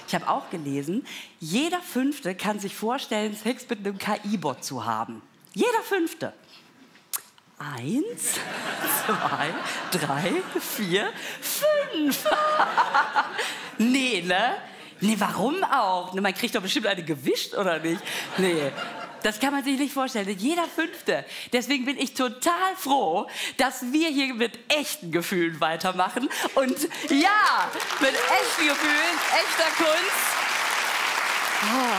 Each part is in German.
Ich habe auch gelesen, jeder Fünfte kann sich vorstellen, Sex mit einem KI-Bot zu haben. Jeder Fünfte. 1, 2, 3, 4, 5. Nee, ne? Nee, warum auch? Ne, man kriegt doch bestimmt eine gewischt, oder nicht? Nee, das kann man sich nicht vorstellen. Jeder Fünfte. Deswegen bin ich total froh, dass wir hier mit echten Gefühlen weitermachen. Und ja, mit echten Gefühlen, echter Kunst. Oh.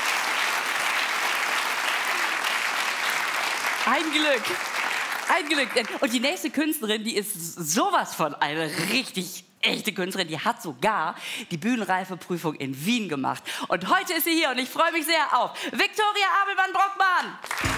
Ein Glück. Ein Glück. Und die nächste Künstlerin, die ist sowas von eine richtig echte Künstlerin. Die hat sogar die Bühnenreifeprüfung in Wien gemacht. Und heute ist sie hier und ich freue mich sehr auf Viktoria Abelmann-Brockmann.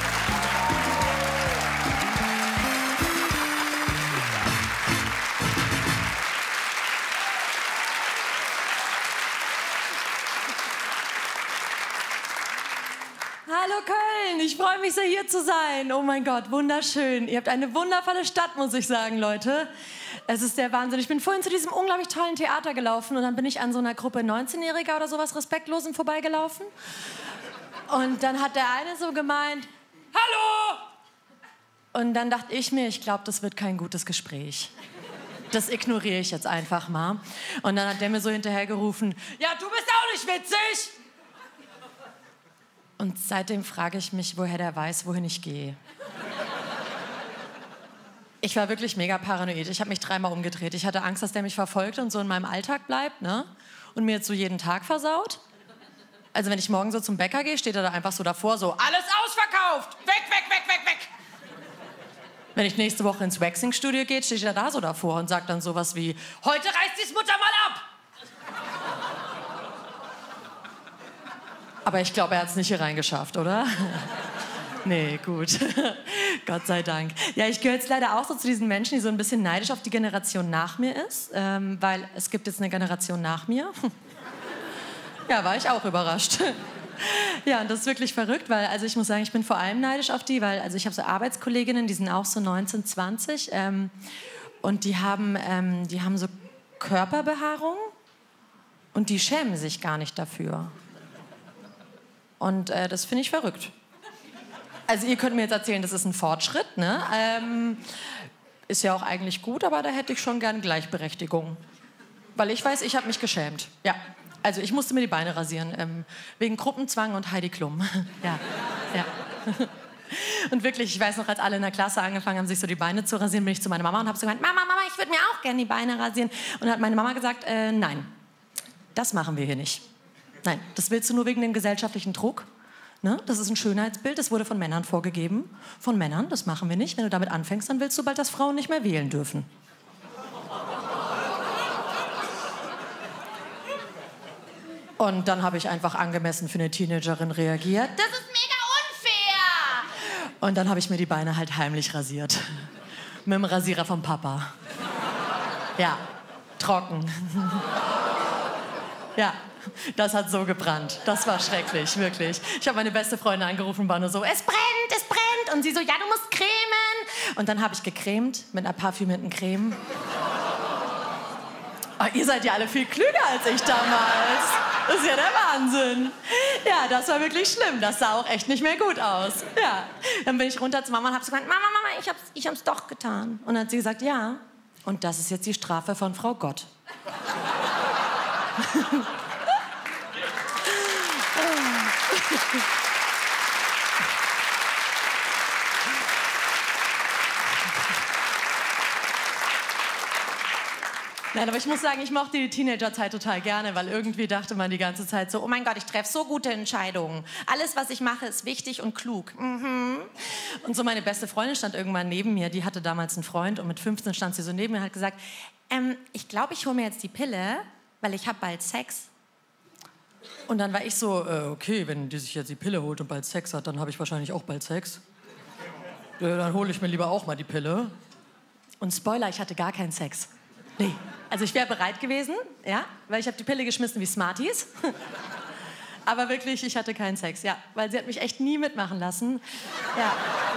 Hallo Köln, ich freue mich sehr, hier zu sein. Oh mein Gott, wunderschön. Ihr habt eine wundervolle Stadt, muss ich sagen, Leute. Es ist der Wahnsinn. Ich bin vorhin zu diesem unglaublich tollen Theater gelaufen und dann bin ich an so einer Gruppe 19-Jähriger oder sowas Respektlosen vorbeigelaufen. Und dann hat der eine so gemeint, hallo! Und dann dachte ich mir, ich glaube, das wird kein gutes Gespräch. Das ignoriere ich jetzt einfach mal. Und dann hat der mir so hinterhergerufen, ja, du bist auch nicht witzig! Und seitdem frage ich mich, woher der weiß, wohin ich gehe. Ich war wirklich mega paranoid. Ich habe mich 3-mal umgedreht. Ich hatte Angst, dass der mich verfolgt und so in meinem Alltag bleibt, ne? Und mir jetzt so jeden Tag versaut. Also wenn ich morgen so zum Bäcker gehe, steht er da einfach so davor, so, alles ausverkauft! Weg, weg, weg, weg, weg! Wenn ich nächste Woche ins Waxing-Studio gehe, steht er da so davor und sagt dann sowas wie, heute reißt die's Mutter mal ab! Aber ich glaube, er hat es nicht hier reingeschafft, oder? Nee, gut. Gott sei Dank. Ja, ich gehöre jetzt leider auch so zu diesen Menschen, die so ein bisschen neidisch auf die Generation nach mir ist. Weil es gibt jetzt eine Generation nach mir. Ja, war ich auch überrascht. Ja, und das ist wirklich verrückt, weil, also ich muss sagen, ich bin vor allem neidisch auf die, weil, also ich habe so Arbeitskolleginnen, die sind auch so 19, 20. Und die haben so Körperbehaarung und die schämen sich gar nicht dafür. Und das finde ich verrückt. Also ihr könnt mir jetzt erzählen, das ist ein Fortschritt, ne? Ist ja auch eigentlich gut, aber da hätte ich schon gern Gleichberechtigung. Weil ich weiß, ich habe mich geschämt. Ja, also ich musste mir die Beine rasieren, wegen Gruppenzwang und Heidi Klum. Ja, ja. Und wirklich, ich weiß noch, als alle in der Klasse angefangen haben, sich so die Beine zu rasieren, bin ich zu meiner Mama und habe so gesagt, Mama, Mama, ich würde mir auch gerne die Beine rasieren. Und dann hat meine Mama gesagt, nein, das machen wir hier nicht. Nein, das willst du nur wegen dem gesellschaftlichen Druck. Ne? Das ist ein Schönheitsbild, das wurde von Männern vorgegeben. Von Männern, das machen wir nicht. Wenn du damit anfängst, dann willst du bald, dass Frauen nicht mehr wählen dürfen. Und dann habe ich einfach angemessen für eine Teenagerin reagiert. Das ist mega unfair! Und dann habe ich mir die Beine halt heimlich rasiert. Mit dem Rasierer vom Papa. Ja, trocken. Ja. Das hat so gebrannt. Das war schrecklich, wirklich. Ich habe meine beste Freundin angerufen und war nur so, es brennt, es brennt. Und sie so, ja, du musst cremen. Und dann habe ich gecremt mit einer parfümierten Creme. Oh, ihr seid ja alle viel klüger als ich damals. Das ist ja der Wahnsinn. Ja, das war wirklich schlimm. Das sah auch echt nicht mehr gut aus. Ja. Dann bin ich runter zu Mama und habe gesagt, Mama, Mama, ich hab's doch getan. Und dann hat sie gesagt, ja. Und das ist jetzt die Strafe von Frau Gott. Nein, aber ich muss sagen, ich mochte die Teenagerzeit total gerne, weil irgendwie dachte man die ganze Zeit so, oh mein Gott, ich treffe so gute Entscheidungen. Alles, was ich mache, ist wichtig und klug. Mhm. Und so meine beste Freundin stand irgendwann neben mir, die hatte damals einen Freund und mit 15 stand sie so neben mir und hat gesagt, ich glaube, ich hole mir jetzt die Pille, weil ich habe bald Sex. Und dann war ich so, okay, wenn die sich jetzt die Pille holt und bald Sex hat, dann habe ich wahrscheinlich auch bald Sex. Dann hole ich mir lieber auch mal die Pille. Und Spoiler, ich hatte gar keinen Sex. Nee. Also ich wäre bereit gewesen, ja, weil ich habe die Pille geschmissen wie Smarties. Aber wirklich, ich hatte keinen Sex, ja, weil sie hat mich echt nie mitmachen lassen. Ja.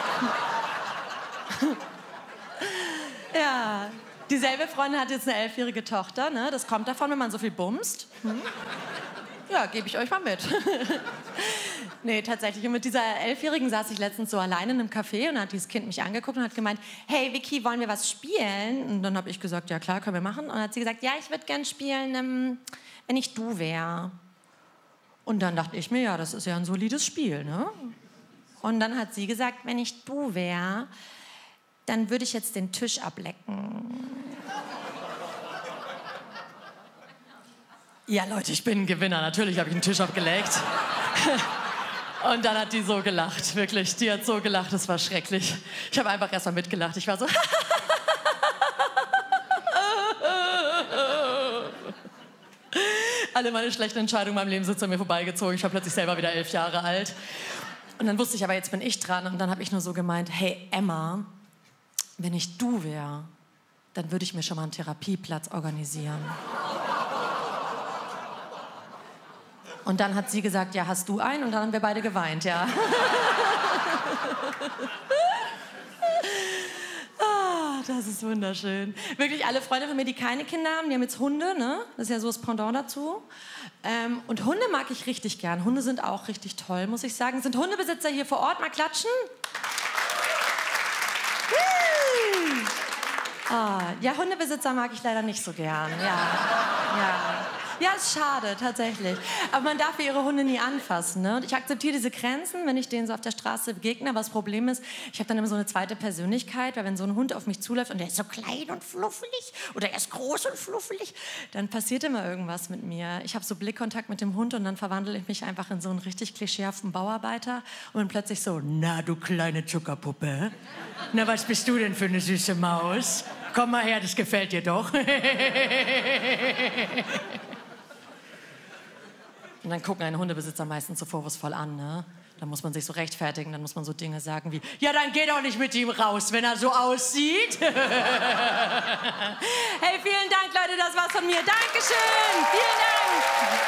Ja. Dieselbe Freundin hat jetzt eine 11-jährige Tochter, ne? Das kommt davon, wenn man so viel bumst. Ja, gebe ich euch mal mit. Nee, tatsächlich. Und mit dieser 11-Jährigen saß ich letztens so alleine in einem Café und dann hat dieses Kind mich angeguckt und hat gemeint, hey Vicky, wollen wir was spielen? Und dann habe ich gesagt, ja klar, können wir machen. Und dann hat sie gesagt, ja, ich würde gern spielen, wenn ich du wäre. Und dann dachte ich mir, ja, das ist ja ein solides Spiel, ne? Und dann hat sie gesagt, wenn ich du wäre, dann würde ich jetzt den Tisch ablecken. Ja, Leute, ich bin ein Gewinner. Natürlich habe ich den Tisch abgeleckt. Und dann hat die so gelacht, wirklich. Die hat so gelacht, das war schrecklich. Ich habe einfach erst mal mitgelacht. Ich war so... Alle meine schlechten Entscheidungen in meinem Leben sind an mir vorbeigezogen. Ich war plötzlich selber wieder 11 Jahre alt. Und dann wusste ich, aber jetzt bin ich dran. Und dann habe ich nur so gemeint, hey Emma, wenn ich du wäre, dann würde ich mir schon mal einen Therapieplatz organisieren. Und dann hat sie gesagt, ja, hast du einen? Und dann haben wir beide geweint, ja. Das ist wunderschön. Wirklich alle Freunde von mir, die keine Kinder haben, die haben jetzt Hunde, ne? Das ist ja so das Pendant dazu. Und Hunde mag ich richtig gern. Hunde sind auch richtig toll, muss ich sagen. Sind Hundebesitzer hier vor Ort? Mal klatschen. Ja, Hundebesitzer mag ich leider nicht so gern. Ja, ist schade, tatsächlich. Aber man darf ihre Hunde nie anfassen. Ne? Und ich akzeptiere diese Grenzen, wenn ich denen so auf der Straße begegne. Aber das Problem ist, ich habe dann immer so eine zweite Persönlichkeit, weil wenn so ein Hund auf mich zuläuft und der ist so klein und fluffelig oder er ist groß und fluffelig, dann passiert immer irgendwas mit mir. Ich habe so Blickkontakt mit dem Hund und dann verwandle ich mich einfach in so einen richtig klischeehaften Bauarbeiter und bin plötzlich so, na du kleine Zuckerpuppe, na was bist du denn für eine süße Maus? Komm mal her, das gefällt dir doch. Und dann gucken einen Hundebesitzer meistens so vorwurfsvoll an, ne? Dann muss man sich so rechtfertigen, dann muss man so Dinge sagen wie, ja, dann geh doch nicht mit ihm raus, wenn er so aussieht. Hey, vielen Dank, Leute, das war's von mir. Dankeschön, vielen Dank.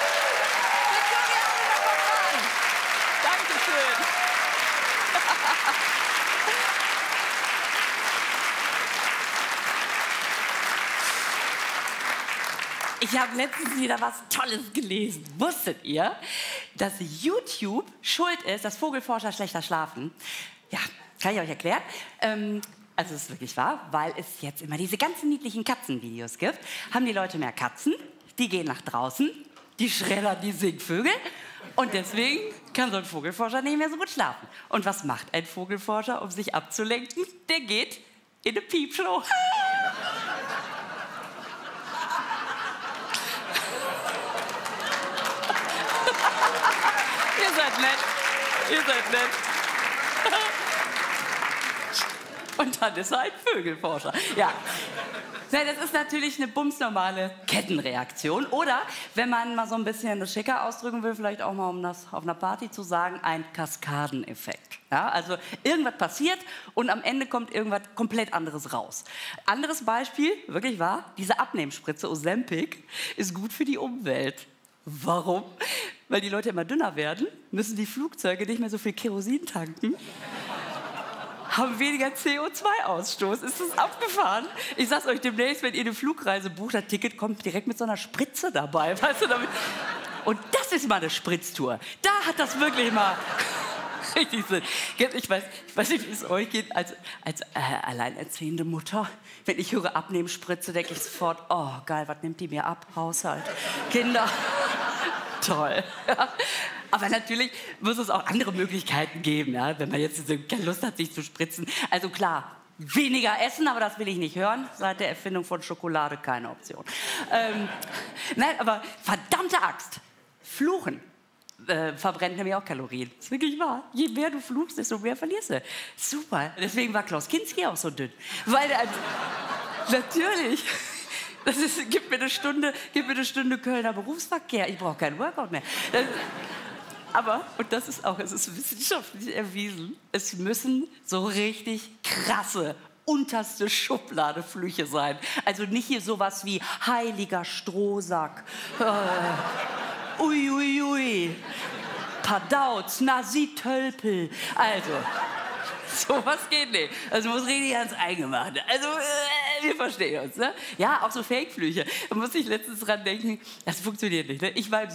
Dankeschön. Ich habe letztens wieder was Tolles gelesen. Wusstet ihr, dass YouTube schuld ist, dass Vogelforscher schlechter schlafen? Ja, kann ich euch erklären. Also es ist wirklich wahr, weil es jetzt immer diese ganzen niedlichen Katzenvideos gibt. Haben die Leute mehr Katzen, die gehen nach draußen, die schreddern die Singvögel und deswegen kann so ein Vogelforscher nicht mehr so gut schlafen. Und was macht ein Vogelforscher, um sich abzulenken? Der geht in eine Piepshow. Ihr seid nett. Und dann ist er ein Vögelforscher. Ja. Das ist natürlich eine bumsnormale Kettenreaktion. Oder, wenn man mal so ein bisschen das schicker ausdrücken will, vielleicht auch mal, um das auf einer Party zu sagen, ein Kaskadeneffekt. Ja, also irgendwas passiert und am Ende kommt irgendwas komplett anderes raus. Anderes Beispiel, wirklich wahr, diese Abnehmspritze Ozempic ist gut für die Umwelt. Warum? Weil die Leute immer dünner werden, müssen die Flugzeuge nicht mehr so viel Kerosin tanken, haben weniger CO2-Ausstoß. Ist das abgefahren? Ich sag's euch demnächst, wenn ihr eine Flugreise bucht, das Ticket kommt direkt mit so einer Spritze dabei. Weißt du, damit? Und das ist mal eine Spritztour. Da hat das wirklich mal richtig Sinn. Ich weiß nicht, wie es euch geht, als alleinerziehende Mutter. Wenn ich höre Abnehmspritze, denke ich sofort, oh geil, was nimmt die mir ab? Haushalt, Kinder. Toll. Ja. Aber natürlich muss es auch andere Möglichkeiten geben, ja? Wenn man jetzt keine Lust hat, sich zu spritzen. Also klar, weniger essen, aber das will ich nicht hören. Seit der Erfindung von Schokolade keine Option. Nein, aber verdammte Axt, Fluchen verbrennt nämlich auch Kalorien. Das ist wirklich wahr. Je mehr du fluchst, desto mehr verlierst du. Super. Deswegen war Klaus Kinski auch so dünn. Weil, natürlich... Gib mir eine Stunde Kölner Berufsverkehr. Ich brauche keinen Workout mehr. Aber, und das ist auch, es ist wissenschaftlich erwiesen, es müssen so richtig krasse, unterste Schublade-Flüche sein. Also nicht hier sowas wie heiliger Strohsack, uiuiui, Padauz, Nasi Tölpel. Also... sowas geht nicht. Also muss richtig ans Eingemachte. Also, wir verstehen uns, ne? Ja, auch so Fake-Flüche. Da muss ich letztens dran denken, das funktioniert nicht, ne? Ich war im